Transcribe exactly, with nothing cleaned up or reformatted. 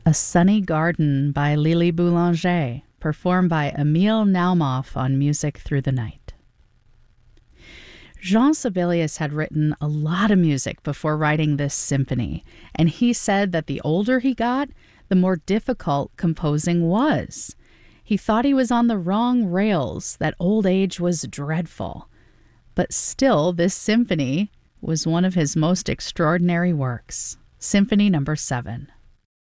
A Sunny Garden by Lily Boulanger, performed by Emil Naumoff on Music Through the Night. Jean Sibelius had written a lot of music before writing this symphony, and he said that the older he got, the more difficult composing was. He thought he was on the wrong rails, that old age was dreadful. But still, this symphony was one of his most extraordinary works. Symphony number seven.